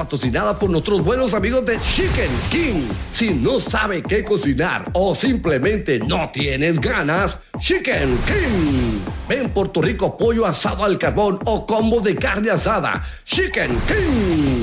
patrocinada por nuestros buenos amigos de Chicken King. Si no sabe qué cocinar o simplemente no tienes ganas, Chicken King. Ven por tu rico pollo asado al carbón o combo de carne asada. Chicken King.